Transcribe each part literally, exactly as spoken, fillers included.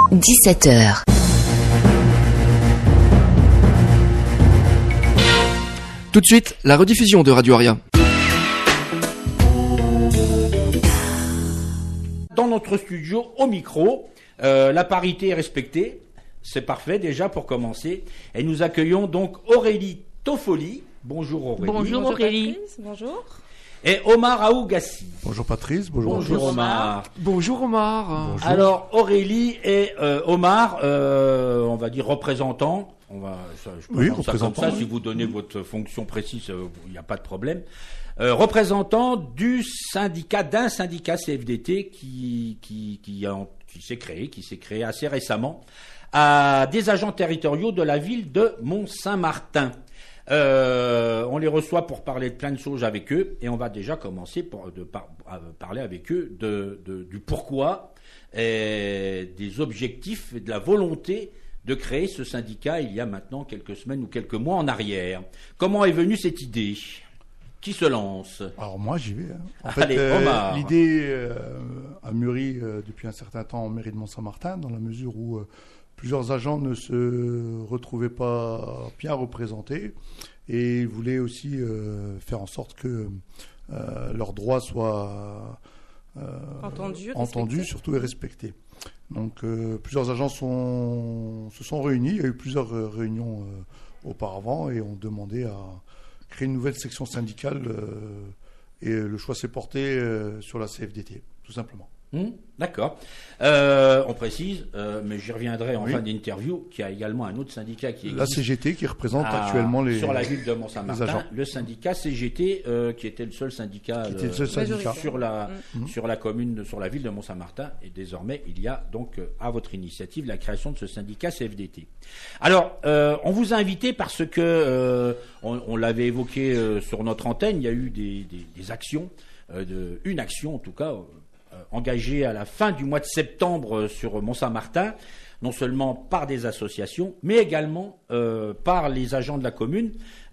dix-sept heures. Tout de suite, la rediffusion de Radio Aria. Dans notre studio, au micro, euh, la parité est respectée. C'est parfait déjà pour commencer. Et nous accueillons donc Aurélie Toffoli. Bonjour Aurélie. Bonjour Aurélie. Bonjour. Et Omar Aougassi. Bonjour Patrice, bonjour, bonjour Omar. Bonjour Omar. Bonjour. Alors Aurélie et euh, Omar, euh, on va dire représentants. On va, ça, je oui, ça comme ça. Oui. Si vous donnez votre fonction précise, il euh, n'y a pas de problème. Euh, représentant du syndicat, d'un syndicat C F D T qui qui qui, a, qui s'est créé, qui s'est créé assez récemment, à des agents territoriaux de la ville de Mont-Saint-Martin. Euh, on les reçoit pour parler de plein de choses avec eux et on va déjà commencer pour, de par, parler avec eux de, de, du pourquoi, et des objectifs et de la volonté de créer ce syndicat il y a maintenant quelques semaines ou quelques mois en arrière. Comment est venue cette idée ? Qui se lance ? Alors moi j'y vais. Hein. En Allez, fait, euh, Omar. l'idée euh, a mûri euh, depuis un certain temps en mairie de Mont-Saint-Martin, dans la mesure où euh, plusieurs agents ne se retrouvaient pas bien représentés et voulaient aussi euh, faire en sorte que euh, leurs droits soient euh, entendus, entendus surtout et respectés. Donc euh, plusieurs agents sont, se sont réunis, il y a eu plusieurs euh, réunions euh, auparavant et ont demandé à créer une nouvelle section syndicale euh, et le choix s'est porté euh, sur la C F D T, tout simplement. Mmh, d'accord. Euh, on précise, euh, mais j'y reviendrai en oui. fin d'interview, qu'il y a également un autre syndicat qui existe. La C G T qui représente à, actuellement les sur la ville de Mont-Saint-Martin, agents. Le syndicat C G T euh, qui était le seul syndicat, qui était le seul syndicat. sur la mmh. sur la commune, sur la ville de Mont-Saint-Martin, et désormais il y a donc à votre initiative la création de ce syndicat C F D T. Alors euh, on vous a invité parce que euh, on, on l'avait évoqué euh, sur notre antenne, il y a eu des, des, des actions, euh, de, une action en tout cas. Euh, engagé à la fin du mois de septembre sur Mont-Saint-Martin, non seulement par des associations, mais également euh, par les agents de la commune.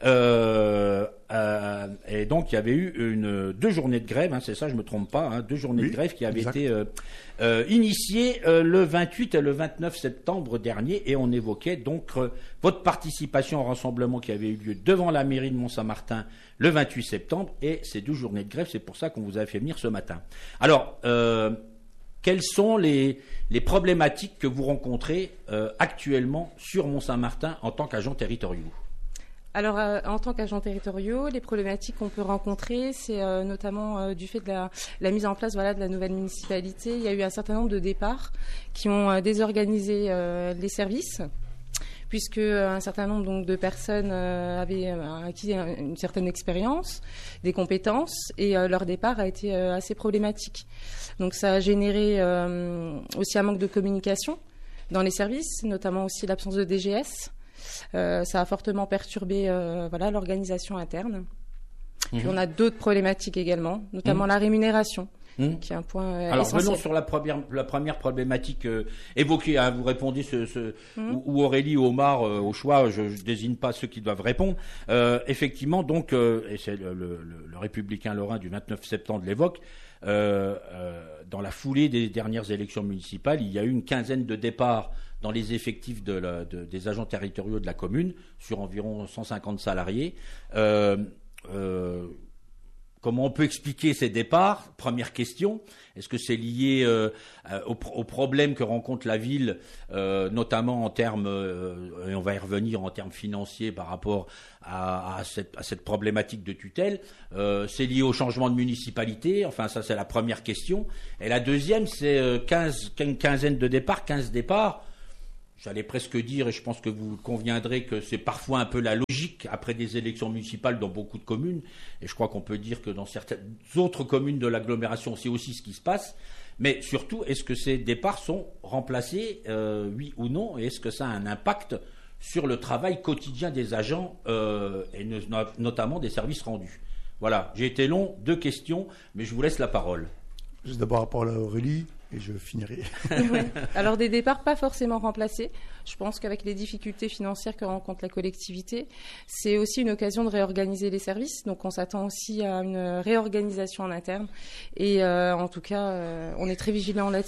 Euh, euh, et donc, il y avait eu une, deux journées de grève, hein, c'est ça, je ne me trompe pas, hein, deux journées oui, de grève qui avaient exact. été euh, euh, initiées euh, le vingt-huit et le vingt-neuf septembre dernier, et on évoquait donc euh, votre participation au rassemblement qui avait eu lieu devant la mairie de Mont-Saint-Martin le vingt-huit septembre, et ces deux journées de grève, c'est pour ça qu'on vous a fait venir ce matin. Alors, euh, quelles sont les, les problématiques que vous rencontrez euh, actuellement sur Mont-Saint-Martin en tant qu'agents territoriaux ? Alors, euh, en tant qu'agents territoriaux, les problématiques qu'on peut rencontrer, c'est euh, notamment euh, du fait de la, la mise en place voilà, de la nouvelle municipalité. Il y a eu un certain nombre de départs qui ont euh, désorganisé euh, les services, puisque un certain nombre donc, de personnes euh, avaient acquis une certaine expérience, des compétences, et euh, leur départ a été euh, assez problématique. Donc ça a généré euh, aussi un manque de communication dans les services, notamment aussi l'absence de D G S. Euh, ça a fortement perturbé euh, voilà, l'organisation interne. Mmh. Puis on a d'autres problématiques également, notamment mmh. la rémunération. Mmh. Qui est un point euh, Alors essentiel. venons sur la première, la première problématique euh, évoquée. Hein, vous répondez ce, ce, mmh. ou, ou Aurélie ou Omar euh, au choix. Je, je désigne pas ceux qui doivent répondre. Euh, effectivement, donc, euh, et c'est le, le, le Républicain Lorrain du vingt-neuf septembre l'évoque. Euh, euh, dans la foulée des dernières élections municipales, il y a eu une quinzaine de départs dans les effectifs de la, de, des agents territoriaux de la commune sur environ cent cinquante salariés. Euh, euh, Comment on peut expliquer ces départs ? Première question. Est-ce que c'est lié euh, aux, aux problèmes que rencontre la ville, euh, notamment en termes, euh, et on va y revenir en termes financiers par rapport à, à, cette, à cette problématique de tutelle. Euh, c'est lié au changement de municipalité. Enfin, ça, c'est la première question. Et la deuxième, c'est quinze, une quinzaine de départs, quinze départs. J'allais presque dire, et je pense que vous conviendrez que c'est parfois un peu la logique après des élections municipales dans beaucoup de communes, et je crois qu'on peut dire que dans certaines autres communes de l'agglomération, c'est aussi ce qui se passe. Mais surtout, est-ce que ces départs sont remplacés, euh, oui ou non, et est-ce que ça a un impact sur le travail quotidien des agents, euh, et no- notamment des services rendus ? Voilà, j'ai été long, deux questions, mais je vous laisse la parole. Juste d'abord rapport à Aurélie, et je finirai. Ouais. Alors des départs pas forcément remplacés. Je pense qu'avec les difficultés financières que rencontre la collectivité, c'est aussi une occasion de réorganiser les services. Donc on s'attend aussi à une réorganisation en interne. Et euh, en tout cas, euh, on est très vigilant là-dessus.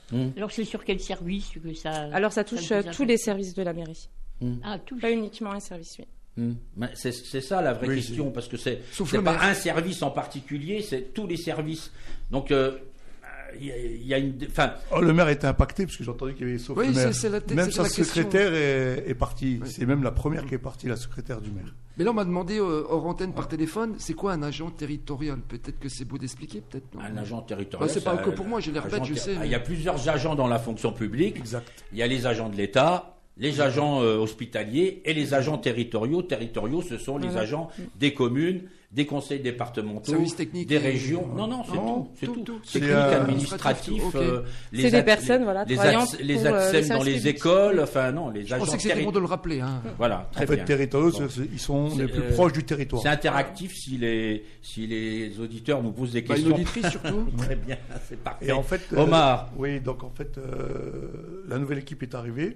Mmh. Alors c'est sur quel service que ça... Alors ça touche ça euh, tous les services de la mairie. Mmh. Ah, touche. Pas uniquement un service, oui. Mmh. C'est, c'est ça la vraie Oui, question, c'est... parce que c'est, Sauf c'est le pas maire. un service en particulier, c'est tous les services. Donc, il euh, y, y a une... Enfin, Oh, le maire était impacté parce que j'ai entendu qu'il y avait sauf Oui, le maire. c'est- c'est la tête- même c'était sa la question. secrétaire est, est partie. Oui. C'est même la première qui est partie, la secrétaire du maire. Mais là, on m'a demandé euh, hors antenne par téléphone, c'est quoi un agent territorial? Peut-être que c'est beau d'expliquer, peut-être. non un agent territorial. Bah, c'est pas ça- que pour moi, j'ai l'air agent bête, je ter- sais, Il mais- y a plusieurs agents dans la fonction publique. Exact. Il y a les agents de l'État, les agents euh, hospitaliers et les agents territoriaux. Territoriaux, ce sont les Voilà. agents des communes, des conseils départementaux, Services techniques des et- régions. Non, non, c'est Non, tout. C'est tout, tout. tout. Technique, C'est, euh, administratif. ok. euh, C'est des ad- personnes, voilà, les travaillant ad- les pour, euh, ADSEM le dans service les public. écoles. Enfin, non, les Je agents pensais que c'était bon terri- de le rappeler. Hein. Voilà, très En fait, bien. territoriaux, Bon. c'est- ils sont C'est, les plus euh, proches du territoire. C'est interactif si les, si les auditeurs nous posent des Bah, une questions. auditrice surtout. Très bien, c'est parfait. Et en fait, euh, Omar. oui, donc en fait, euh, la nouvelle équipe est arrivée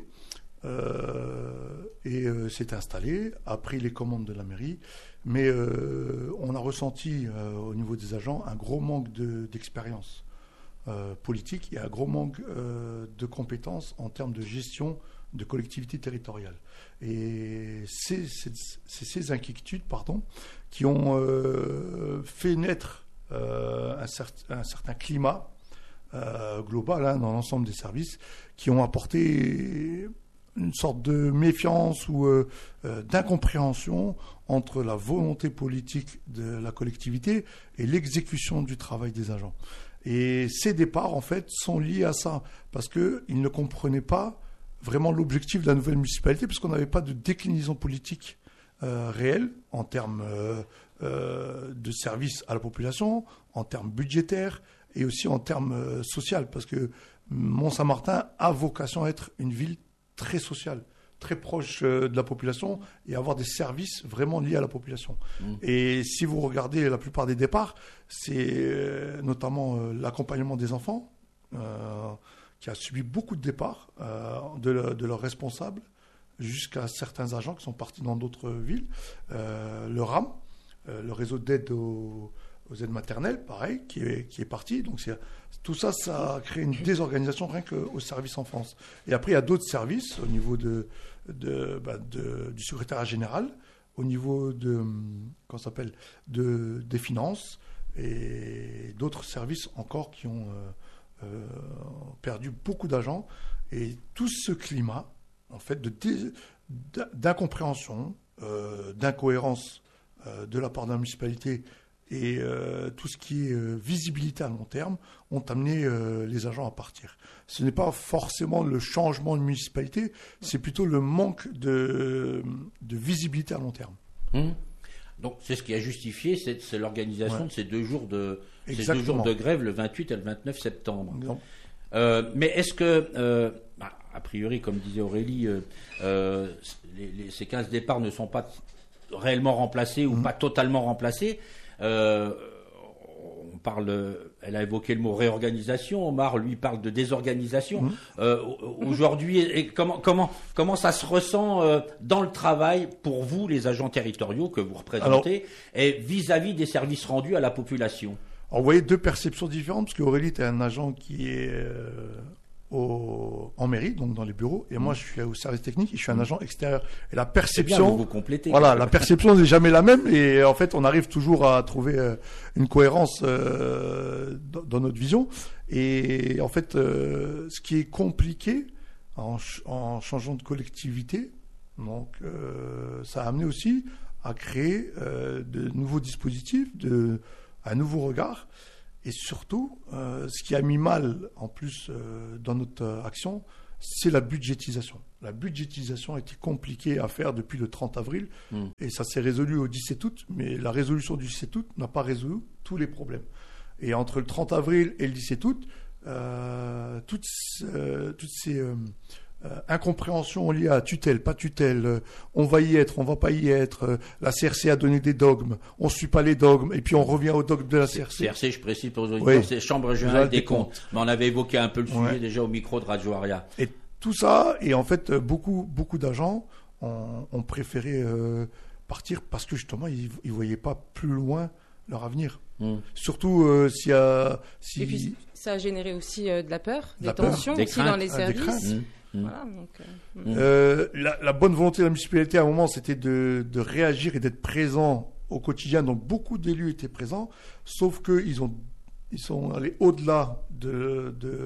euh, et euh, s'est installée, a pris les commandes de la mairie, mais euh, on a ressenti euh, au niveau des agents un gros manque de, d'expérience euh, politique et un gros manque euh, de compétences en termes de gestion de collectivités territoriales. Et c'est, c'est, c'est ces inquiétudes, pardon, qui ont euh, fait naître euh, un, cert, un certain climat euh, global hein, dans l'ensemble des services, qui ont apporté une sorte de méfiance ou euh, euh, d'incompréhension entre la volonté politique de la collectivité et l'exécution du travail des agents. Et ces départs, en fait, sont liés à ça, parce qu'ils ne comprenaient pas vraiment l'objectif de la nouvelle municipalité, puisqu'on n'avait pas de déclinaison politique euh, réelle en termes euh, euh, de services à la population, en termes budgétaires et aussi en termes euh, sociaux, parce que Mont-Saint-Martin a vocation à être une ville très sociale, très proche euh, de la population et avoir des services vraiment liés à la population. Mmh. Et si vous regardez la plupart des départs, c'est euh, notamment euh, l'accompagnement des enfants, euh, qui a subi beaucoup de départs euh, de, le, de leurs responsables jusqu'à certains agents qui sont partis dans d'autres villes. Euh, le RAM, euh, le réseau d'aide aux, aux aides maternelles, pareil, qui est, qui est parti. Donc c'est, tout ça, ça a créé une désorganisation rien qu'au service enfance. Et après, il y a d'autres services au niveau de, de, bah, de, du secrétariat général, au niveau de, comment ça s'appelle, de, des finances et d'autres services encore qui ont... Euh, Euh, perdu beaucoup d'agents, et tout ce climat en fait de dé, d'incompréhension, euh, d'incohérence euh, de la part de la municipalité et euh, tout ce qui est euh, visibilité à long terme ont amené euh, les agents à partir. Ce n'est pas forcément le changement de municipalité, c'est plutôt le manque de, de visibilité à long terme. Mmh. Donc c'est ce qui a justifié, c'est, c'est l'organisation ouais. de ces deux jours de Exactement. ces deux jours de grève, le vingt-huit et le vingt-neuf septembre. Euh, mais est-ce que, euh, bah, a priori, comme disait Aurélie, euh, euh, les, les, ces quinze départs ne sont pas réellement remplacés ou mmh. pas totalement remplacés. Euh, on parle, elle a évoqué le mot réorganisation. Omar, lui, parle de désorganisation. Mmh. Euh, aujourd'hui, et comment, comment, comment ça se ressent euh, dans le travail pour vous, les agents territoriaux que vous représentez, alors, et vis-à-vis des services rendus à la population? Alors, vous voyez deux perceptions différentes, parce qu'Aurélie est un agent qui est euh, au, en mairie, donc dans les bureaux, et mmh. moi je suis au service technique, et je suis un agent extérieur. Et la perception, bien, vous vous complétez, voilà, la perception n'est jamais la même, et en fait on arrive toujours à trouver euh, une cohérence euh, dans, dans notre vision. Et en fait, euh, ce qui est compliqué en, en changeant de collectivité, donc euh, ça a amené aussi à créer euh, de nouveaux dispositifs, de un nouveau regard, et surtout, euh, ce qui a mis mal, en plus, euh, dans notre euh, action, c'est la budgétisation. La budgétisation a été compliquée à faire depuis le trente avril, mmh. et ça s'est résolu au dix-sept août, mais la résolution du dix-sept août n'a pas résolu tous les problèmes. Et entre le trente avril et le dix-sept août, euh, toutes, euh, toutes ces... Euh, Euh, incompréhension liée à tutelle, pas tutelle, euh, on va y être, on va pas y être, euh, la C R C a donné des dogmes, on suit pas les dogmes, et puis on revient aux dogmes de la C R C. C R C, je précise pour les auditeurs, oui. c'est Chambre régionale des, des comptes. comptes. Mais on avait évoqué un peu le sujet ouais. déjà au micro de Radio Aria. Et tout ça, et en fait, beaucoup, beaucoup d'agents ont, ont préféré euh, partir parce que justement, ils ne voyaient pas plus loin leur avenir. Mmh. Surtout euh, s'il y a... Si... Et puis, ça a généré aussi euh, de la peur, De des la peur, tensions des aussi craintes, dans les ah, des services. craintes. Mmh. Voilà, donc, euh, Mmh. Euh, la, la bonne volonté de la municipalité à un moment, c'était de, de réagir et d'être présent au quotidien. Donc beaucoup d'élus étaient présents, sauf qu'ils ont, ils sont allés au-delà de, de,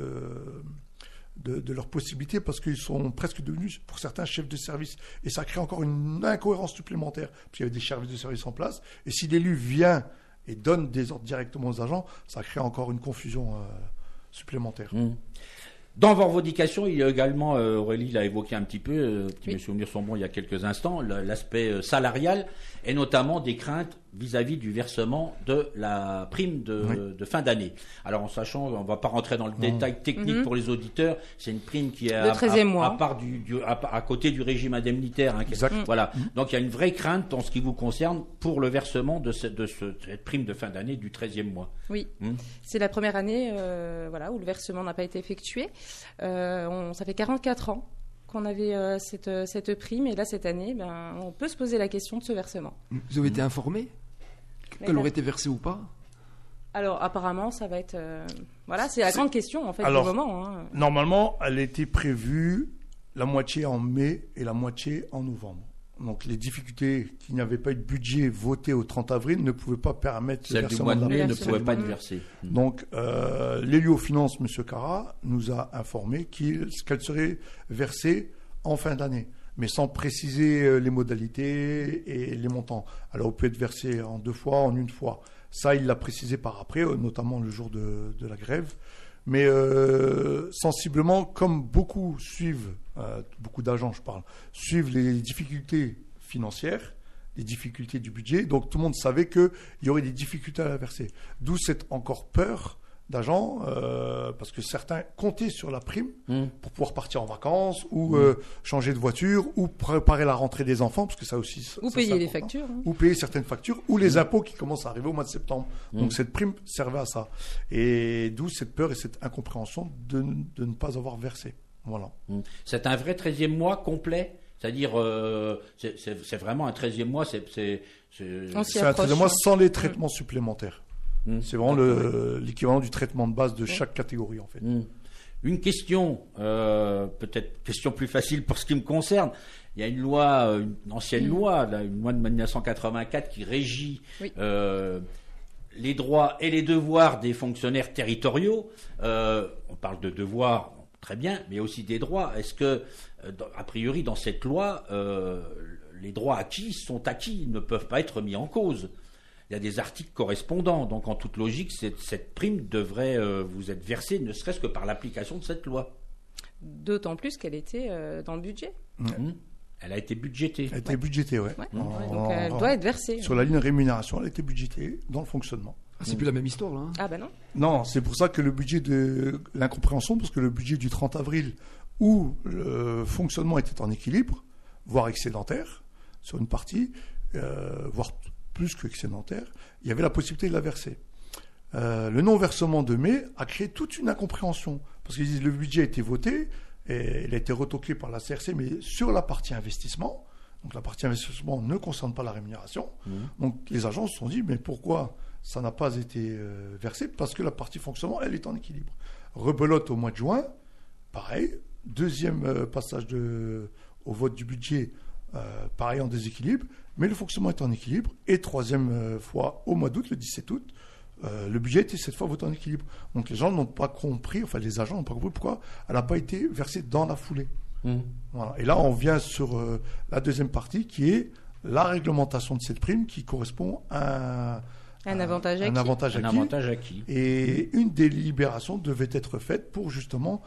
de, de leurs possibilités parce qu'ils sont presque devenus, pour certains, chefs de service. Et ça crée encore une incohérence supplémentaire, parce qu'il y avait des services de service en place. Et si l'élu vient et donne des ordres directement aux agents, ça crée encore une confusion euh, supplémentaire. Mmh. Dans vos revendications, il y a également, euh, Aurélie l'a évoqué un petit peu, euh, si Oui. mes souvenirs sont bons il y a quelques instants, le- l'aspect euh, salarial et notamment des craintes vis-à-vis du versement de la prime de, Oui. de fin d'année. Alors en sachant, on ne va pas rentrer dans le détail technique Mhm. pour les auditeurs, c'est une prime qui est Le à, treizième à- mois. à part du, du- à, à côté du régime indemnitaire. Hein, qui est- Exact. Voilà. Donc il y a une vraie crainte en ce qui vous concerne pour le versement de, ce- de ce- cette prime de fin d'année du treizième mois. Oui, Mmh. c'est la première année euh, voilà, où le versement n'a pas été effectué. Euh, on, ça fait quarante-quatre ans qu'on avait euh, cette, cette prime, et là, cette année, ben, on peut se poser la question de ce versement. Vous avez été informé Mais qu'elle là- aurait été versée ou pas? Alors, apparemment, ça va être... euh, voilà, c'est la grande question, en fait, Alors, du moment. Hein. Normalement, elle était prévue la moitié en mai et la moitié en novembre. Donc les difficultés qu'il n'y avait pas eu de budget voté au trente avril ne pouvaient pas permettre le Celle du versement mois de de la mai ne versement. pouvait pas être Mmh. versée. Mmh. Donc, euh, l'élu aux finances, M. Carra, nous a informé qu'il- qu'elle serait versée en fin d'année, mais sans préciser euh, les modalités et les montants. Alors, elle peut être versée en deux fois, en une fois. Ça, il l'a précisé par après, euh, notamment le jour de, de la grève. Mais euh, sensiblement, comme beaucoup suivent, euh, beaucoup d'agents, je parle, suivent les difficultés financières, les difficultés du budget, donc tout le monde savait qu'il y aurait des difficultés à la verser. D'où cette encore peur d'agents, euh, parce que certains comptaient sur la prime Mmh. pour pouvoir partir en vacances ou euh, changer de voiture ou préparer la rentrée des enfants, parce que ça aussi... ça- Ou ça, payer c'est les important. factures. hein. Ou payer certaines factures, ou les impôts qui commencent à arriver au mois de septembre. Donc cette prime servait à ça. Et d'où cette peur et cette incompréhension de, de ne pas avoir versé. Voilà. Mmh. C'est un vrai treizième mois complet. C'est-à-dire, euh, c'est- c'est c'est vraiment un treizième mois. C'est c'est- c'est- On s'y C'est un approche, treizième mois hein. sans les traitements supplémentaires. Mmh. C'est vraiment le- l'équivalent du traitement de base de chaque catégorie, en fait. Mmh. Une question, euh, peut-être question plus facile pour ce qui me concerne. Il y a une loi, euh, une ancienne loi, là, une loi de mille neuf cent quatre-vingt-quatre qui régit Oui. euh, les droits et les devoirs des fonctionnaires territoriaux. Euh, on parle de devoirs, très bien, mais aussi des droits. Est-ce que, euh, dans- a priori, dans cette loi, euh, les droits acquis sont acquis, ne peuvent pas être mis en cause? Il y a des articles correspondants, donc en toute logique, cette, cette prime devrait euh, vous être versée, ne serait-ce que par l'application de cette loi. D'autant plus qu'elle était euh, dans le budget. Mmh. Elle a été budgétée. Elle a été budgétée, ouais. Ouais, En- ouais, donc elle en- doit être versée. Sur la ligne rémunération, elle a été budgétée dans le fonctionnement. Ah, c'est plus la même histoire, là. hein. Ah ben non. Non, c'est pour ça que le budget de l'incompréhension, parce que le budget du trente avril, où le fonctionnement était en équilibre, voire excédentaire, sur une partie, euh, voire plus que excédentaire, il y avait la possibilité de la verser. Euh, le non-versement de mai a créé toute une incompréhension, parce que le budget a été voté, et il a été retoqué par la C R C, mais sur la partie investissement. Donc la partie investissement ne concerne pas la rémunération. Mmh. Donc les agents se sont dit, mais pourquoi ça n'a pas été euh, versé? Parce que la partie fonctionnement, elle est en équilibre. Rebelote au mois de juin, pareil. Deuxième euh, passage de, au vote du budget, euh, pareil en déséquilibre, mais le fonctionnement est en équilibre. Et troisième euh, fois au mois d'août, le dix-sept août, euh, le budget était cette fois voté en équilibre. Donc les gens n'ont pas compris, enfin les agents n'ont pas compris pourquoi elle n'a pas été versée dans la foulée. Mmh. Voilà. Et là, on vient sur euh, la deuxième partie qui est la réglementation de cette prime qui correspond à Un avantage un acquis. avantage Un acquis. avantage acquis. Et une délibération devait être faite pour justement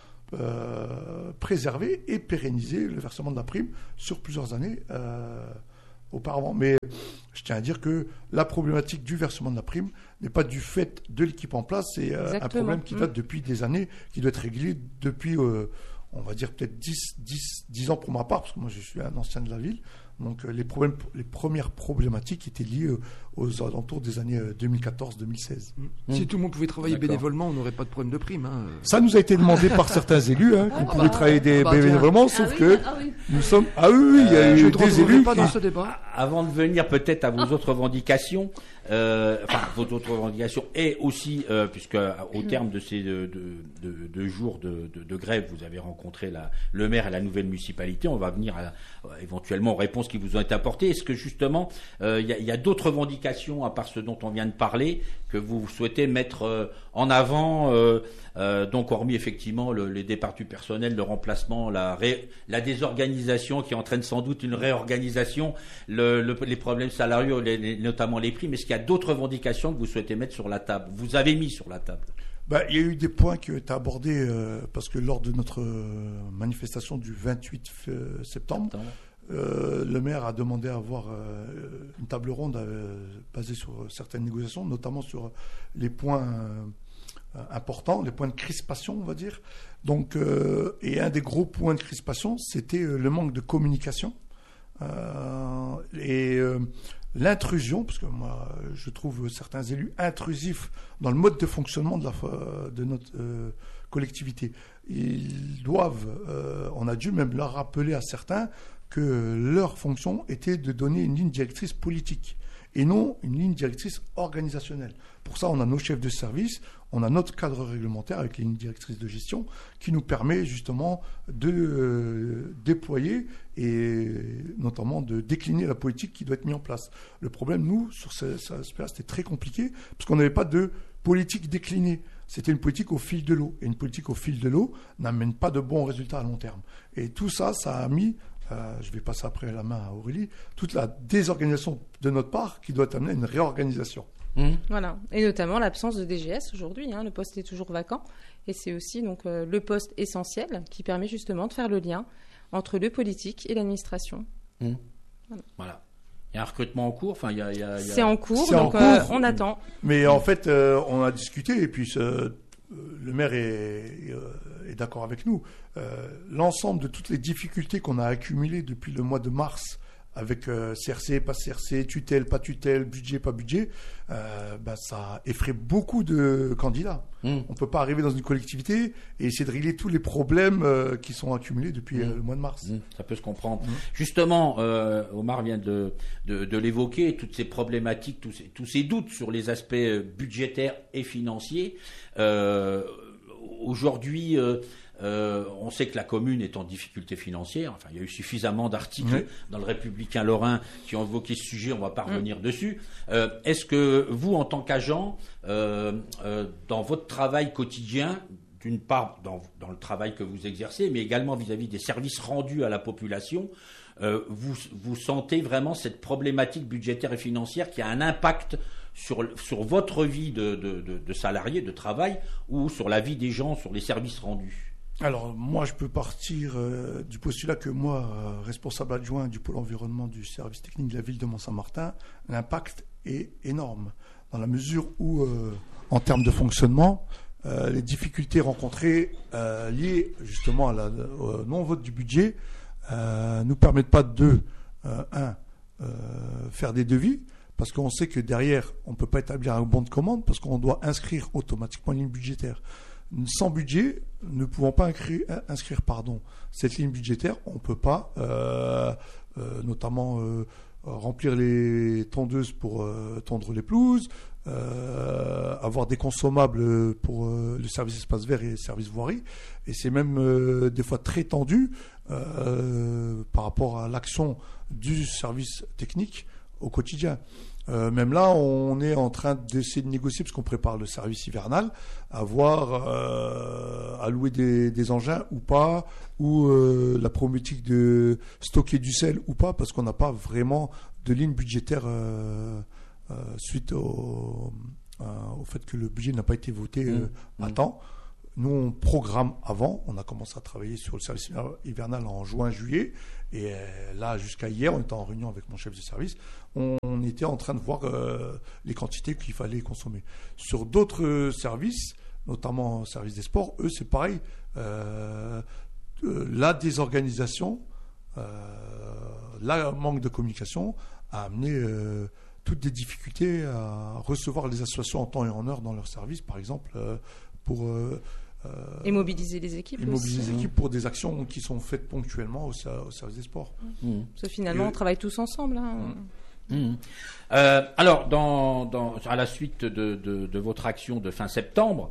euh, préserver et pérenniser le versement de la prime sur plusieurs années euh, auparavant. Mais je tiens à dire que la problématique du versement de la prime n'est pas du fait de l'équipe en place, c'est euh, un Exactement. problème qui date depuis des années, qui doit être réglé depuis, euh, on va dire peut-être dix, dix, dix ans pour ma part, parce que moi je suis un ancien de la ville. Donc euh, les, problèmes, les premières problématiques étaient liées euh, aux alentours des années euh, deux mille quatorze deux mille seize. Si tout le monde pouvait travailler D'accord. bénévolement, on n'aurait pas de problème de prime. hein. Ça nous a été demandé par certains élus, hein, qu'on Ah pouvait bah, travailler des ah bah, tiens. bénévolement, sauf Ah oui, que ah oui. Nous sommes. Ah oui, oui, il y a Euh, eu Je ne des rentrerai élus. pas qui- dans ce débat. Avant de venir peut-être à vos autres revendications, euh, enfin vos autres revendications, et aussi euh, puisque au terme de ces deux de, de, de jours de, de, de grève, vous avez rencontré la, le maire et la nouvelle municipalité, on va venir à, éventuellement aux réponses qui vous ont été apportées. Est-ce que justement il euh, y a, y a d'autres revendications à part ce dont on vient de parler que vous souhaitez mettre euh, en avant, euh, euh, donc hormis effectivement le, les départs du personnel, le remplacement, la, ré, la désorganisation qui entraîne sans doute une réorganisation, le, le, les problèmes salariaux, les, les, notamment les prix, mais est-ce qu'il y a d'autres revendications que vous souhaitez mettre sur la table, vous avez mis sur la table? Bah, il y a eu des points qui ont été abordés euh, parce que lors de notre euh, manifestation du vingt-huit septembre, Attends. Euh, le maire a demandé à avoir euh, une table ronde euh, basée sur certaines négociations, notamment sur les points euh, importants, les points de crispation, on va dire. Donc, euh, et un des gros points de crispation, c'était euh, le manque de communication euh, et euh, l'intrusion, parce que moi, je trouve certains élus intrusifs dans le mode de fonctionnement de, la, de notre euh, collectivité. Ils doivent, euh, on a dû même leur rappeler à certains que leur fonction était de donner une ligne directrice politique et non une ligne directrice organisationnelle. Pour ça, on a nos chefs de service, on a notre cadre réglementaire avec les lignes directrices de gestion qui nous permet justement de euh, déployer et notamment de décliner la politique qui doit être mise en place. Le problème, nous, sur ce, ce aspect-là, c'était très compliqué parce qu'on n'avait pas de politique déclinée. C'était une politique au fil de l'eau. Et une politique au fil de l'eau n'amène pas de bons résultats à long terme. Et tout ça, ça a mis... Euh, je vais passer après la main à Aurélie, toute la désorganisation de notre part qui doit amener à une réorganisation. Mmh. Voilà, et notamment l'absence de D G S aujourd'hui, hein, le poste est toujours vacant, et c'est aussi donc euh, le poste essentiel qui permet justement de faire le lien entre le politique et l'administration. Mmh. Voilà. voilà. Il y a un recrutement en cours, enfin il y a... Il y a, il y a... C'est en cours, C'est donc en euh, cours. on attend. Mais en fait, euh, on a discuté et puis ce, le maire est, est d'accord avec nous. Euh, l'ensemble de toutes les difficultés qu'on a accumulées depuis le mois de mars avec euh, C R C, pas C R C, tutelle, pas tutelle, budget, pas budget, euh, bah, ça effraie beaucoup de candidats. Mmh. On ne peut pas arriver dans une collectivité et essayer de régler tous les problèmes euh, qui sont accumulés depuis mmh. euh, le mois de mars. Mmh. Ça peut se comprendre. Mmh. Justement, euh, Omar vient de, de, de l'évoquer, toutes ces problématiques, tous ces, tous ces doutes sur les aspects budgétaires et financiers. Euh, aujourd'hui... Euh, Euh, on sait que la commune est en difficulté financière. Enfin, il y a eu suffisamment d'articles mmh. dans le Républicain Lorrain qui ont évoqué ce sujet. On va pas revenir mmh. dessus. Euh, est-ce que vous, en tant qu'agent, euh, euh, dans votre travail quotidien, d'une part dans, dans le travail que vous exercez, mais également vis-à-vis des services rendus à la population, euh, vous, vous sentez vraiment cette problématique budgétaire et financière qui a un impact sur, sur votre vie de, de, de, de salarié, de travail, ou sur la vie des gens, sur les services rendus? Alors, moi, je peux partir euh, du postulat que moi, euh, responsable adjoint du pôle environnement du service technique de la ville de Mont-Saint-Martin, l'impact est énorme, dans la mesure où, euh, en termes de fonctionnement, euh, les difficultés rencontrées euh, liées justement à la, au non-vote du budget euh, nous permettent pas de, euh, un, euh, faire des devis, parce qu'on sait que derrière, on ne peut pas établir un bon de commande, parce qu'on doit inscrire automatiquement une ligne budgétaire. Sans budget, ne pouvant pas inscrire, inscrire pardon, cette ligne budgétaire, on ne peut pas, euh, euh, notamment euh, remplir les tondeuses pour euh, tondre les pelouses, euh, avoir des consommables pour euh, le service espace vert et le service voirie. Et c'est même euh, des fois très tendu euh, par rapport à l'action du service technique au quotidien. Euh, même là, on est en train d'essayer de négocier, parce qu'on prépare le service hivernal, à voir, euh, à louer des, des engins ou pas, ou euh, la problématique de stocker du sel ou pas, parce qu'on n'a pas vraiment de ligne budgétaire euh, euh, suite au, euh, au fait que le budget n'a pas été voté euh, mmh. à temps. Nous, on programme avant. On a commencé à travailler sur le service hivernal en juin-juillet. Et là, jusqu'à hier, on était en réunion avec mon chef de service. On, on était en train de voir euh, les quantités qu'il fallait consommer. Sur d'autres services, notamment le service des sports, eux, c'est pareil. Euh, euh, la désorganisation, euh, le manque de communication a amené euh, toutes des difficultés à recevoir les associations en temps et en heure dans leur service, par exemple, euh, pour... Euh, Euh, et mobiliser les équipes et mobiliser aussi. les équipes pour des actions qui sont faites ponctuellement au, au service des sports. Mmh. Parce que finalement, et, on travaille tous ensemble. Hein. Mmh. Mmh. Euh, alors, dans, dans, à la suite de, de, de votre action de fin septembre,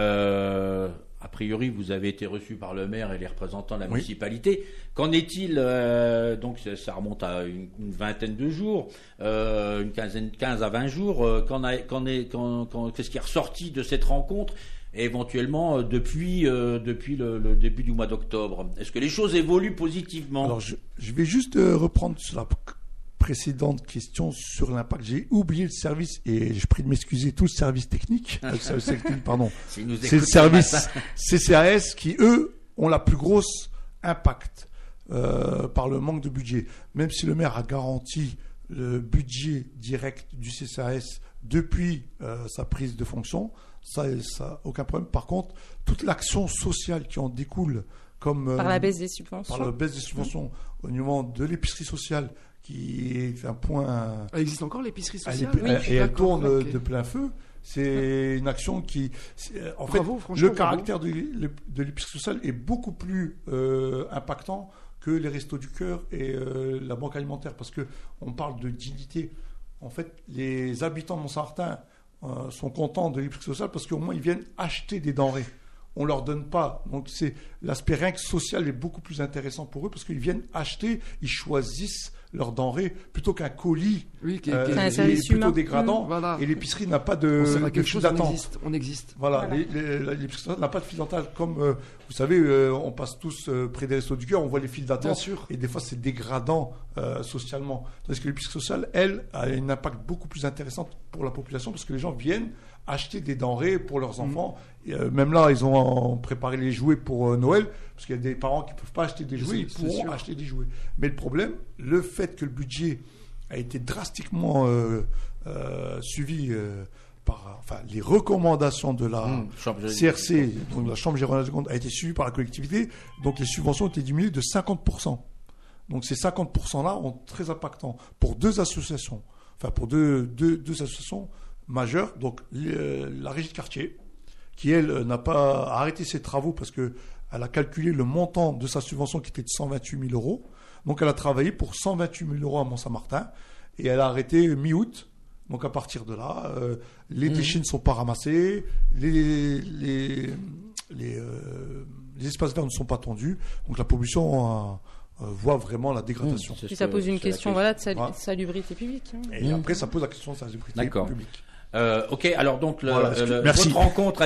euh, a priori, vous avez été reçu par le maire et les représentants de la oui. municipalité. Qu'en est-il euh, donc, ça remonte à une, une vingtaine de jours, euh, une quinzaine, quinze à vingt jours. Euh, qu'en a, qu'en est, qu'en, qu'en, qu'est-ce qui est ressorti de cette rencontre et éventuellement euh, depuis, euh, depuis le, le début du mois d'octobre? Est-ce que les choses évoluent positivement? Alors, je, je vais juste euh, reprendre sur la précédente question sur l'impact. J'ai oublié le service et je prie de m'excuser, tout le service technique. le service technique, pardon. C'est le service C C A S qui, eux, ont la plus grosse impact euh, par le manque de budget. Même si le maire a garanti le budget direct du C C A S depuis euh, sa prise de fonction, ça, ça aucun problème. Par contre, toute l'action sociale qui en découle, comme par euh, la baisse des subventions, par la baisse des subventions mmh. au niveau de l'épicerie sociale, qui est un point. Elle existe encore l'épicerie sociale. Elle, oui, et elle tourne okay. de plein feu. C'est une action qui, en bravo, fait, le caractère bravo. de, de l'épicerie sociale est beaucoup plus euh, impactant que les restos du cœur et euh, la banque alimentaire, parce que on parle de dignité. En fait, les habitants de Mont-Saint-Martin euh, sont contents de l'épicerie sociale parce qu'au moins ils viennent acheter des denrées. On leur donne pas. Donc c'est l'aspect rien que social est beaucoup plus intéressant pour eux parce qu'ils viennent acheter, ils choisissent leurs denrées plutôt qu'un colis oui, qui, euh, qui, est qui est plutôt dégradant. Mmh, voilà. Et l'épicerie n'a pas de, de file d'attente. On existe. On existe. Voilà, voilà. Les, les, l'épicerie n'a pas de file d'attente. Comme euh, vous savez, euh, on passe tous euh, près des restos du cœur, on voit les files d'attente. Bien sûr. Et des fois, c'est dégradant euh, socialement. Tandis que l'épicerie sociale, elle, a un impact beaucoup plus intéressant pour la population parce que les gens viennent acheter des denrées pour leurs enfants. Mmh. Et, euh, même là, ils ont préparé les jouets pour euh, Noël, parce qu'il y a des parents qui ne peuvent pas acheter des jouets, ils pourront sûr. acheter des jouets. Mais le problème, le fait que le budget a été drastiquement euh, euh, suivi euh, par enfin, les recommandations de la mmh, C R C, donc la Chambre régionale des comptes, a été suivi par la collectivité, donc les subventions ont été diminuées de cinquante pour cent. Donc ces cinquante pour cent-là ont très impactant pour deux associations, enfin pour deux, deux, deux associations majeure, donc la régie de quartier, qui elle n'a pas arrêté ses travaux parce qu'elle a calculé le montant de sa subvention qui était de cent vingt-huit mille euros. Donc elle a travaillé pour cent vingt-huit mille euros à Mont-Saint-Martin et elle a arrêté mi-août. Donc à partir de là, euh, les mmh. déchets ne sont pas ramassés, les, les, les, euh, les espaces verts ne sont pas tendus. Donc la pollution a, euh, voit vraiment la dégradation. Mmh, ça pose une question, voilà, de sal- voilà. salubrité publique. Hein. Et mmh. après, ça pose la question de salubrité D'accord. publique. Euh, ok, alors donc le, voilà, le, Merci. votre rencontre,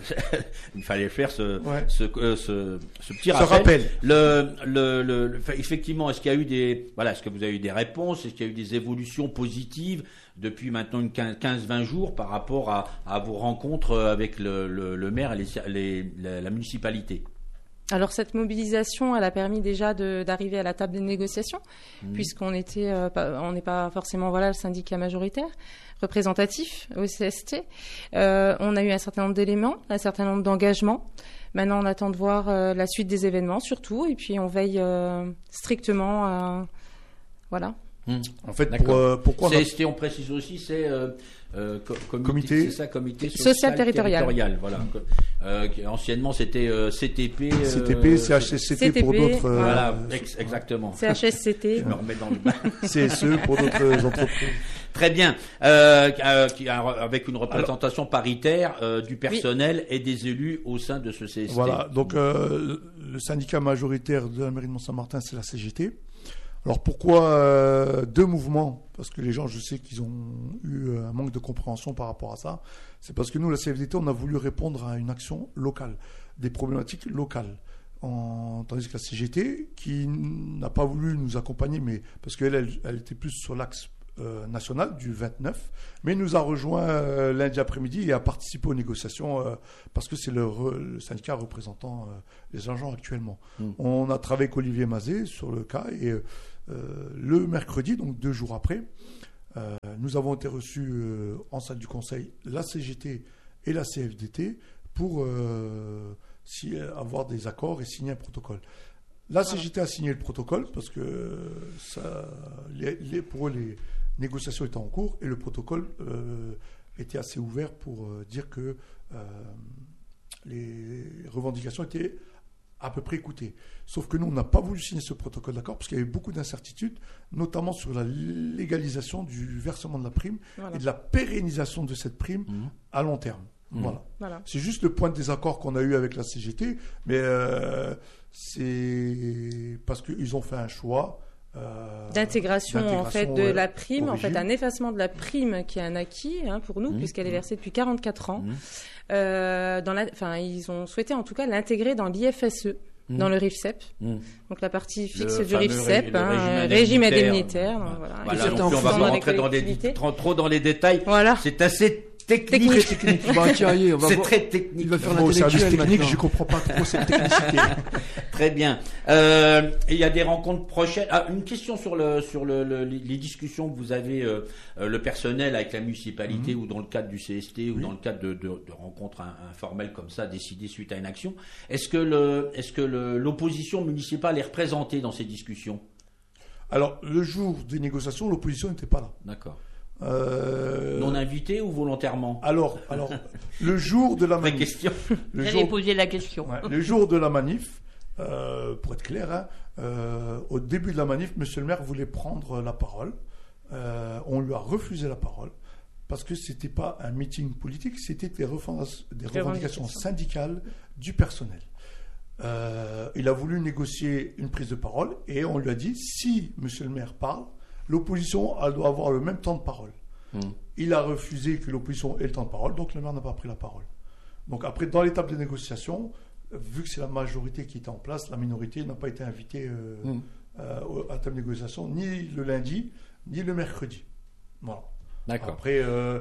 il fallait faire ce, ouais. ce, euh, ce, ce petit ce rappel. rappel. Le, le, le, le, effectivement, est-ce qu'il y a eu des, voilà, est-ce que vous avez eu des réponses, est-ce qu'il y a eu des évolutions positives depuis maintenant une quinze vingt jours par rapport à, à vos rencontres avec le, le, le maire et les, les, la, la municipalité? Alors cette mobilisation, elle a permis déjà de, d'arriver à la table des négociations, mmh. puisqu'on était, euh, pas, on n'est pas forcément voilà le syndicat majoritaire, représentatif au C S T. Euh, on a eu un certain nombre d'éléments, un certain nombre d'engagements. Maintenant, on attend de voir euh, la suite des événements surtout, et puis on veille euh, strictement à voilà. Mmh. En fait, pour, euh, pourquoi C S T, on précise aussi, c'est euh, euh, comité, comité, c'est ça, comité social, social territorial. territorial. Voilà. Mmh. Euh, anciennement, c'était euh, C T P. Euh, C T P, C H S C T pour d'autres. Euh, voilà, ex- exactement. C H S C T. Je me remets dans le bain. C S E pour d'autres entreprises. Très bien. Euh, euh, avec une représentation Alors, paritaire euh, du personnel oui. et des élus au sein de ce C S T. Voilà. Donc, euh, le syndicat majoritaire de la mairie de Mont-Saint-Martin, c'est la C G T. Alors pourquoi euh, deux mouvements? Parce que les gens, je sais qu'ils ont eu un manque de compréhension par rapport à ça. C'est parce que nous, la C F D T, on a voulu répondre à une action locale, des problématiques locales. En, tandis que la C G T, qui n'a pas voulu nous accompagner, mais parce qu'elle elle, elle était plus sur l'axe euh, national du vingt-neuf, mais nous a rejoint euh, lundi après-midi et a participé aux négociations euh, parce que c'est le, le syndicat représentant euh, les agents actuellement. Mmh. On a travaillé avec Olivier Mazet sur le cas et euh, Euh, le mercredi, donc deux jours après, euh, nous avons été reçus euh, en salle du conseil, la C G T et la C F D T, pour euh, si, avoir des accords et signer un protocole. La C G T a signé le protocole parce que ça, les, les, pour eux, les négociations étaient en cours et le protocole euh, était assez ouvert pour euh, dire que euh, les revendications étaient à peu près écoutées. Sauf que nous, on n'a pas voulu signer ce protocole d'accord parce qu'il y avait beaucoup d'incertitudes, notamment sur la légalisation du versement de la prime voilà. et de la pérennisation de cette prime mmh. à long terme. Mmh. Voilà. voilà. C'est juste le point de désaccord qu'on a eu avec la C G T, mais euh, c'est parce qu'ils ont fait un choix euh, d'intégration, d'intégration en fait de ouais, la prime, en fait un effacement de la prime qui est un acquis hein, pour nous, mmh. puisqu'elle est versée depuis quarante-quatre ans. Mmh. Euh, dans la, enfin, ils ont souhaité en tout cas l'intégrer dans l'I F S E. Mmh. Dans le R I F S E P, mmh. donc la partie fixe le du R I F S E P, ré, hein, régime indemnitaire. Donc, voilà. Voilà, donc, on va pas rentrer dans les, trop dans les détails. Voilà. C'est assez technique. Très technique. Bah, tiens, allez, on va c'est voir. très technique. Il va faire bon, l'intellectuel technique, maintenant. Je comprends pas trop cette technicité. Très bien. Euh, il y a des rencontres prochaines. Ah, une question sur le sur le, le les discussions que vous avez euh, le personnel avec la municipalité mmh. ou dans le cadre du C S T ou oui. dans le cadre de, de, de rencontres informelles comme ça décidées suite à une action. Est-ce que le est-ce que le, l'opposition municipale est représentée dans ces discussions? Alors le jour des négociations, l'opposition n'était pas là. D'accord. Euh... Non invité ou volontairement? Alors, alors, le jour de la manif. question. Le J'allais jour... poser la question. Ouais, le jour de la manif, euh, pour être clair, hein, euh, au début de la manif, Monsieur le maire voulait prendre la parole. Euh, on lui a refusé la parole parce que c'était pas un meeting politique, c'était des, revendications, des revendications syndicales du personnel. Euh, il a voulu négocier une prise de parole et on lui a dit si Monsieur le maire parle, l'opposition elle doit avoir le même temps de parole. Mmh. Il a refusé que l'opposition ait le temps de parole, donc le maire n'a pas pris la parole. Donc après, dans l'étape de négociation, vu que c'est la majorité qui était en place, la minorité n'a pas été invitée euh, mmh. euh, à la table de négociation, ni le lundi, ni le mercredi. Voilà. D'accord. Après, euh,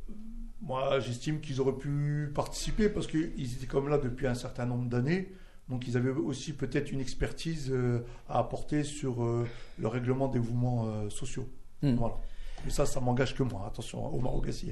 moi j'estime qu'ils auraient pu participer parce qu'ils étaient comme là depuis un certain nombre d'années. Donc ils avaient aussi peut-être une expertise euh, à apporter sur euh, le règlement des mouvements euh, sociaux. Mmh. Voilà. Mais ça, ça m'engage que moi. Attention, Omar Ogassi.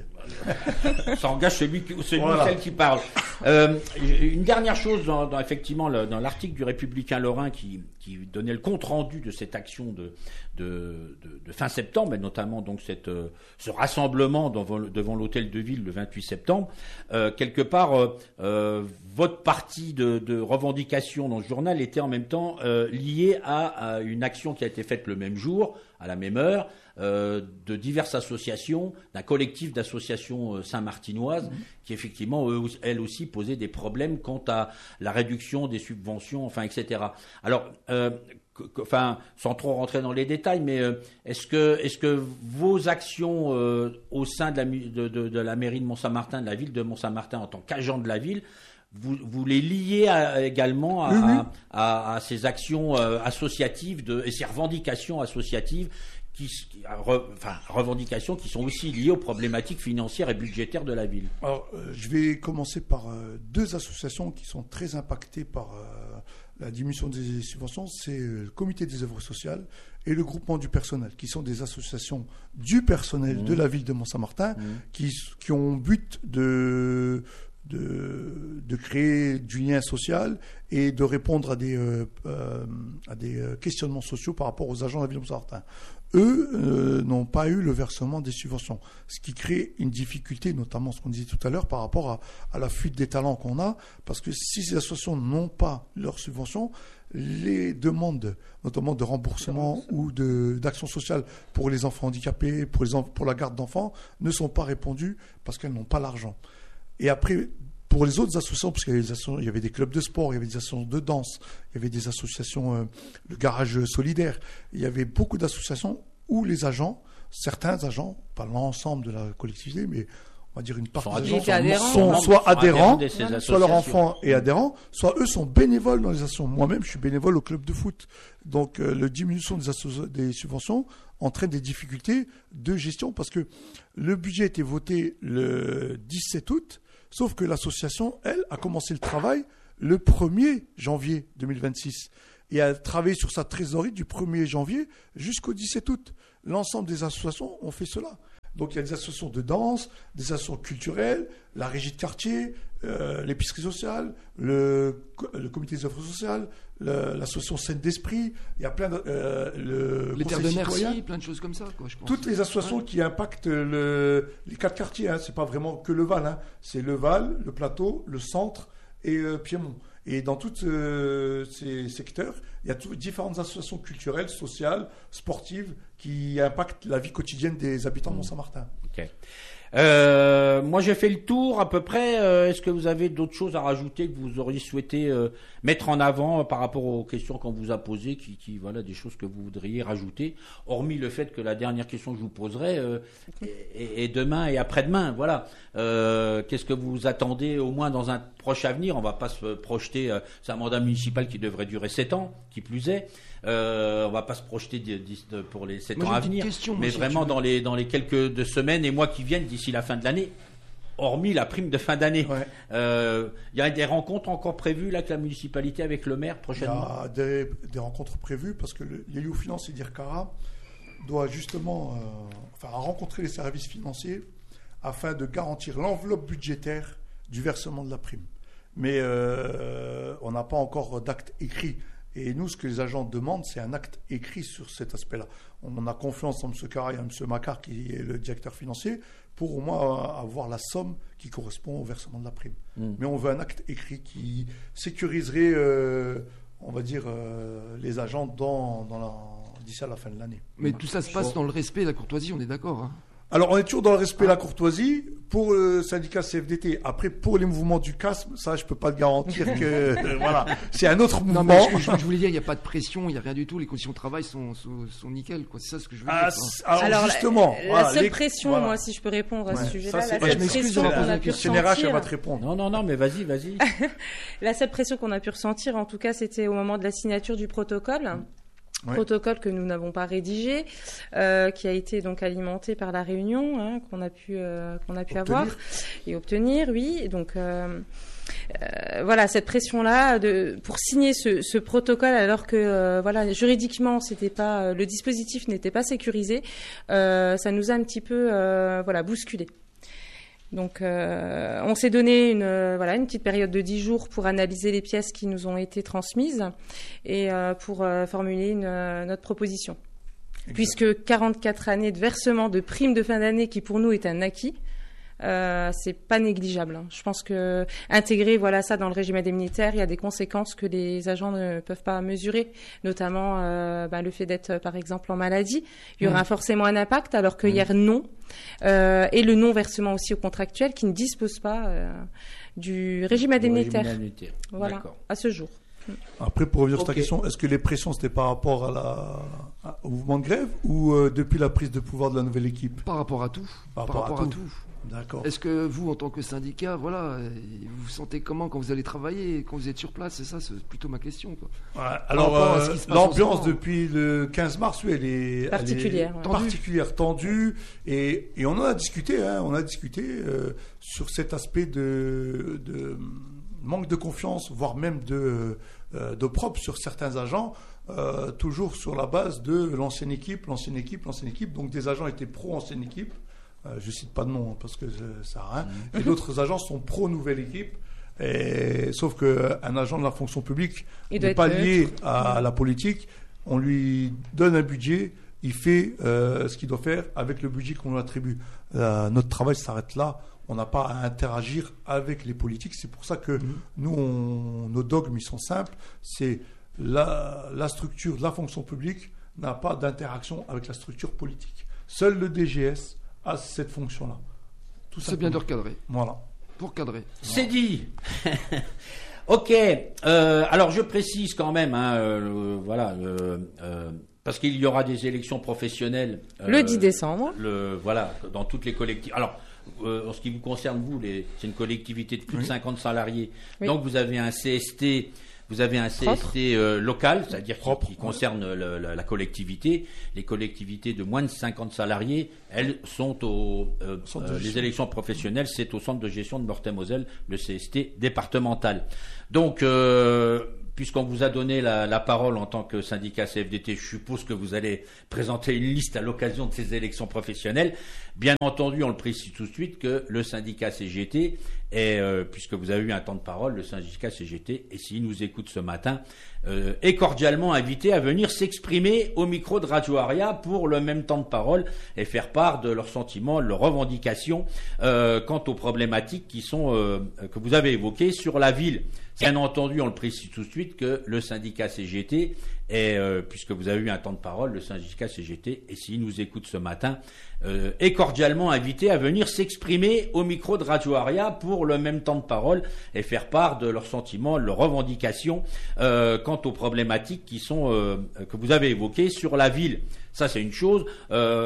Ça engage celui, qui, celui voilà. celle qui parle. Euh, une dernière chose, dans, dans, effectivement, le, dans l'article du Républicain Lorrain qui, qui donnait le compte-rendu de cette action de, de, de, de fin septembre, et notamment donc cette, euh, ce rassemblement devant, devant l'hôtel de ville le vingt-huit septembre, euh, quelque part, euh, euh, votre partie de, de revendication dans ce journal était en même temps euh, liée à, à une action qui a été faite le même jour, à la même heure, Euh, de diverses associations, d'un collectif d'associations euh, saint-martinoises mmh. qui effectivement, eux, elles aussi, posaient des problèmes quant à la réduction des subventions, enfin, et cetera. Alors, euh, que, que, enfin, sans trop rentrer dans les détails, mais euh, est-ce que, est-ce que vos actions euh, au sein de la, de, de, de la mairie de Mont-Saint-Martin, de la ville de Mont-Saint-Martin, en tant qu'agent de la ville, vous, vous les liez à, également à, mmh. à, à, à ces actions euh, associatives de, et ces revendications associatives Qui, qui, re, enfin, revendications qui sont aussi liées aux problématiques financières et budgétaires de la ville. Alors, euh, je vais commencer par euh, deux associations qui sont très impactées par euh, la diminution des subventions. C'est euh, le Comité des œuvres sociales et le Groupement du personnel, qui sont des associations du personnel mmh. de la ville de Mont-Saint-Martin, mmh. qui, qui ont but de... De, de créer du lien social et de répondre à des, euh, euh, à des questionnements sociaux par rapport aux agents de la ville de Mont-Saint-Martin. Eux euh, n'ont pas eu le versement des subventions, ce qui crée une difficulté, notamment ce qu'on disait tout à l'heure, par rapport à, à la fuite des talents qu'on a, parce que si ces associations n'ont pas leurs subventions, les demandes, notamment de remboursement ou de, d'action sociale pour les enfants handicapés, pour, les, pour la garde d'enfants, ne sont pas répondues parce qu'elles n'ont pas l'argent. Et après, pour les autres associations, parce qu'il y avait des, associations, il y avait des clubs de sport, il y avait des associations de danse, il y avait des associations, euh, le garage solidaire, il y avait beaucoup d'associations où les agents, certains agents, pas l'ensemble de la collectivité, mais on va dire une partie des agents sont, sont soit adhérents, soit leurs enfants et adhérents, soit eux sont bénévoles dans les associations. Moi-même, je suis bénévole au club de foot. Donc, euh, la diminution des, associ- des subventions entraîne des difficultés de gestion parce que le budget a été voté le dix-sept août, sauf que l'association, elle, a commencé le travail le premier janvier deux mille vingt-six et a travaillé sur sa trésorerie du premier janvier jusqu'au dix-sept août. L'ensemble des associations ont fait cela. Donc il y a des associations de danse, des associations culturelles, la régie de quartier, euh, l'épicerie sociale, le, le comité des œuvres sociales, le, l'association Scène d'Esprit, il y a plein de... Euh, le les terres de merci, plein de choses comme ça, quoi, je pense. Toutes les associations ouais. qui impactent le, les quatre quartiers, hein, c'est pas vraiment que le Val, hein, c'est le Val, le Plateau, le Centre et euh, Piémont. Et dans tous euh, ces secteurs, il y a tout, différentes associations culturelles, sociales, sportives qui impactent la vie quotidienne des habitants de Mont-Saint-Martin. Ok. Euh, moi, j'ai fait le tour à peu près. Euh, est-ce que vous avez d'autres choses à rajouter que vous auriez souhaité euh, mettre en avant euh, par rapport aux questions qu'on vous a posées, qui, qui, voilà, des choses que vous voudriez rajouter, hormis le fait que la dernière question que je vous poserai euh, est, est demain et après-demain. Voilà. Euh, qu'est-ce que vous attendez au moins dans un proche avenir? On va pas se projeter. Euh, c'est un mandat municipal qui devrait durer sept ans, qui plus est. Euh, on va pas se projeter de, de, pour les sept ans à venir, question, mais si vraiment dans les dans les quelques de semaines et mois qui viennent d'ici la fin de l'année, hormis la prime de fin d'année. Il Ouais. euh, y a des rencontres encore prévues là avec la municipalité, avec le maire Il y prochainement. a des, des rencontres prévues parce que l'élu aux finances, Idir-Kara, doit justement euh, enfin, rencontrer les services financiers afin de garantir l'enveloppe budgétaire du versement de la prime. Mais euh, on n'a pas encore d'acte écrit. Et nous, ce que les agents demandent, c'est un acte écrit sur cet aspect-là. On a confiance en M. Kara et en M. Macquart, qui est le directeur financier, pour au moins avoir la somme qui correspond au versement de la prime. Mm. Mais on veut un acte écrit qui sécuriserait, euh, on va dire, euh, les agents dans, dans la, d'ici à la fin de l'année. Mais tout ça se passe dans le respect et la courtoisie, on est d'accord, hein? Alors, on est toujours dans le respect et la courtoisie pour le syndicat C F D T. Après, pour les mouvements du C A S M, ça, je peux pas te garantir que euh, voilà, c'est un autre mouvement. Non, mais je, je, je voulais dire, il n'y a pas de pression, il n'y a rien du tout. Les conditions de travail sont, sont, sont nickel, quoi. C'est ça ce que je veux ah, dire. Alors, alors, justement, la, voilà, la seule les... pression, voilà. moi, si je peux répondre à ouais. ce sujet-là, ça, la ouais, seule pression qu'on a pu ressentir. elle va te répondre. Non, non, non, mais vas-y, vas-y. La seule pression qu'on a pu ressentir, en tout cas, c'était au moment de la signature du protocole. Ouais. Protocole que nous n'avons pas rédigé, euh, qui a été donc alimenté par la réunion hein, qu'on a pu euh, qu'on a pu obtenir. avoir et obtenir, oui. Et donc euh, euh, voilà cette pression-là de pour signer ce, ce protocole alors que euh, voilà juridiquement c'était pas le dispositif n'était pas sécurisé, euh, ça nous a un petit peu euh, voilà bousculé. Donc, euh, on s'est donné une euh, voilà une petite période de dix jours pour analyser les pièces qui nous ont été transmises et euh, pour euh, formuler une, euh, notre proposition. Exact. Puisque quarante-quatre années de versement de primes de fin d'année, qui pour nous est un acquis, euh, c'est pas négligeable. Je pense que intégrer voilà ça dans le régime indemnitaire, il y a des conséquences que les agents ne peuvent pas mesurer, notamment euh, bah, le fait d'être par exemple en maladie. Il y aura mmh. forcément un impact, alors que mmh. hier non. Euh, et le non-versement aussi aux contractuels qui ne disposent pas euh, du régime indemnitaire. Régime indemnitaire. Voilà, D'accord. à ce jour. Après, pour revenir okay. sur ta question, est-ce que les pressions c'était par rapport à la, à, au mouvement de grève ou euh, depuis la prise de pouvoir de la nouvelle équipe? Par rapport à tout. Par, par rapport, rapport à tout. À tout. D'accord. Est-ce que vous, en tant que syndicat, voilà, vous vous sentez comment quand vous allez travailler, quand vous êtes sur place? C'est ça, c'est plutôt ma question, quoi. Ouais, alors, euh, l'ambiance depuis le quinze mars, oui, elle est particulière, elle est ouais. particulière, tendue, et, et on en a discuté, hein, on a discuté euh, sur cet aspect de, de manque de confiance, voire même de, euh, de propre sur certains agents. Euh, toujours sur la base de l'ancienne équipe, l'ancienne équipe, l'ancienne équipe. Donc des agents étaient pro-ancienne équipe. Euh, je cite pas de nom hein, parce que ça sert à rien. Mmh. Et d'autres agents sont pro-nouvelle équipe. Et, sauf qu'un agent de la fonction publique n'est pas lié à, à la politique. On lui donne un budget, il fait euh, ce qu'il doit faire avec le budget qu'on lui attribue. Euh, notre travail s'arrête là. On n'a pas à interagir avec les politiques. C'est pour ça que mmh. nous, on, nos dogmes, ils sont simples. C'est la, la structure de la fonction publique n'a pas d'interaction avec la structure politique. Seul le D G S a cette fonction-là. C'est bien de recadrer. Voilà. Pour cadrer. C'est dit. Ok. Euh, alors je précise quand même, hein, euh, voilà, euh, euh, parce qu'il y aura des élections professionnelles. Euh, le dix décembre. Le, voilà, dans toutes les collectivités. Alors, euh, en ce qui vous concerne, vous, les, c'est une collectivité de plus oui. de cinquante salariés. Oui. Donc vous avez un C S T. Vous avez un C S T euh, local, c'est-à-dire qui, qui concerne le, la, la collectivité. Les collectivités de moins de cinquante salariés, elles sont au euh, euh, les élections professionnelles, c'est au centre de gestion de Meurthe-et-Moselle, le C S T départemental. Donc, euh, puisqu'on vous a donné la, la parole en tant que syndicat C F D T, je suppose que vous allez présenter une liste à l'occasion de ces élections professionnelles. Bien entendu, on le précise tout de suite que le syndicat C G T est, euh, puisque vous avez eu un temps de parole, le syndicat C G T, et s'il nous écoute ce matin, euh, est cordialement invité à venir s'exprimer au micro de Radio Aria pour le même temps de parole et faire part de leurs sentiments, de leurs revendications euh, quant aux problématiques qui sont euh, que vous avez évoquées sur la ville. Bien entendu, on le précise tout de suite que le syndicat C G T est, euh, puisque vous avez eu un temps de parole, le syndicat C G T, et s'il nous écoute ce matin, euh, est cordialement invité à venir s'exprimer au micro de Radio Aria pour le même temps de parole et faire part de leurs sentiments, de leurs revendications euh, quant aux problématiques qui sont euh, que vous avez évoquées sur la ville. Ça, c'est une chose. Euh,